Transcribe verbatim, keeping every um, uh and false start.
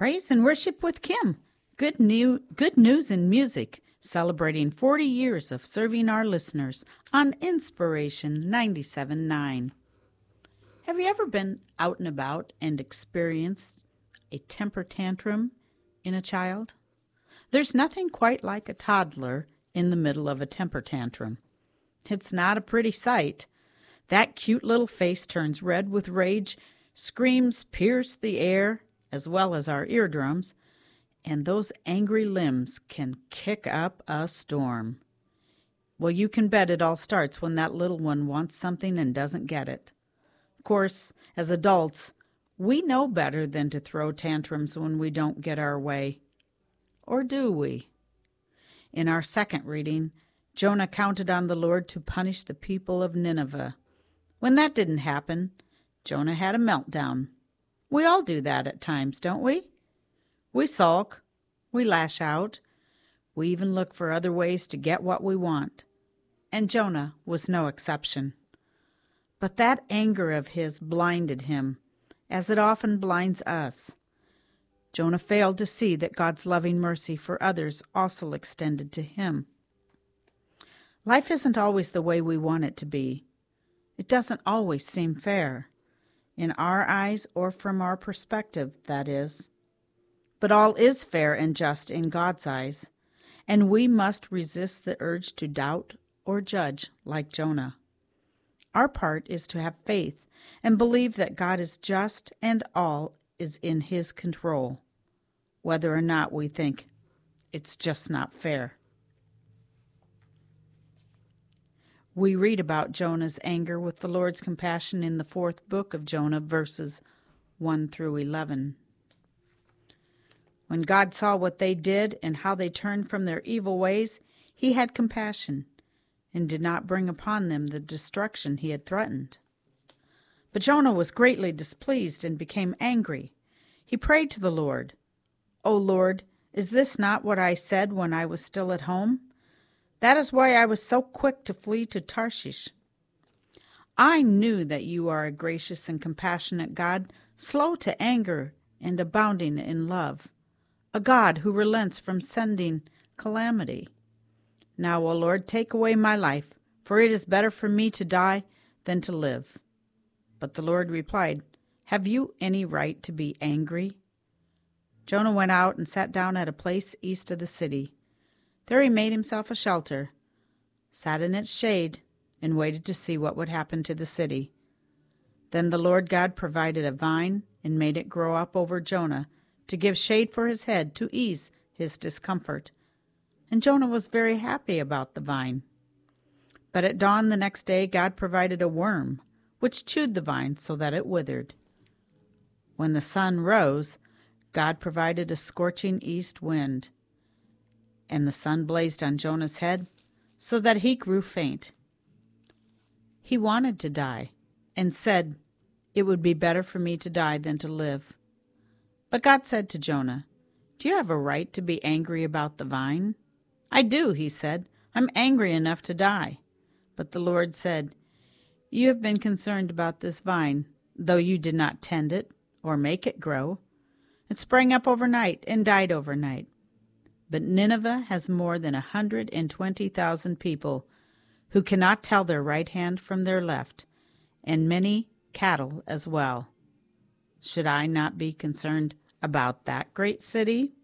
Praise and worship with Kim. Good new, good news in music, celebrating forty years of serving our listeners on Inspiration ninety-seven point nine. Have you ever been out and about and experienced a temper tantrum in a child? There's nothing quite like a toddler in the middle of a temper tantrum. It's not a pretty sight. That cute little face turns red with rage, screams pierce the air, as well as our eardrums, and those angry limbs can kick up a storm. Well, you can bet it all starts when that little one wants something and doesn't get it. Of course, as adults, we know better than to throw tantrums when we don't get our way. Or do we? In our second reading, Jonah counted on the Lord to punish the people of Nineveh. When that didn't happen, Jonah had a meltdown. We all do that at times, don't we? We sulk, we lash out, we even look for other ways to get what we want. And Jonah was no exception. But that anger of his blinded him, as it often blinds us. Jonah failed to see that God's loving mercy for others also extended to him. Life isn't always the way we want it to be. It doesn't always seem fair. In our eyes or from our perspective, that is. But all is fair and just in God's eyes, and we must resist the urge to doubt or judge like Jonah. Our part is to have faith and believe that God is just and all is in His control, whether or not we think it's just not fair. We read about Jonah's anger with the Lord's compassion in the fourth book of Jonah, verses one through eleven. When God saw what they did and how they turned from their evil ways, He had compassion and did not bring upon them the destruction He had threatened. But Jonah was greatly displeased and became angry. He prayed to the Lord, "O Lord, is this not what I said when I was still at home? That is why I was so quick to flee to Tarshish. I knew that you are a gracious and compassionate God, slow to anger and abounding in love, a God who relents from sending calamity. Now, O Lord, take away my life, for it is better for me to die than to live." But the Lord replied, "Have you any right to be angry?" Jonah went out and sat down at a place east of the city. There he made himself a shelter, sat in its shade, and waited to see what would happen to the city. Then the Lord God provided a vine and made it grow up over Jonah to give shade for his head to ease his discomfort. And Jonah was very happy about the vine. But at dawn the next day God provided a worm, which chewed the vine so that it withered. When the sun rose, God provided a scorching east wind, and the sun blazed on Jonah's head so that he grew faint. He wanted to die and said, "It would be better for me to die than to live." But God said to Jonah, "Do you have a right to be angry about the vine?" "I do," he said. "I'm angry enough to die." But the Lord said, "You have been concerned about this vine, though you did not tend it or make it grow. It sprang up overnight and died overnight. But Nineveh has more than a hundred and twenty thousand people who cannot tell their right hand from their left, and many cattle as well. Should I not be concerned about that great city?"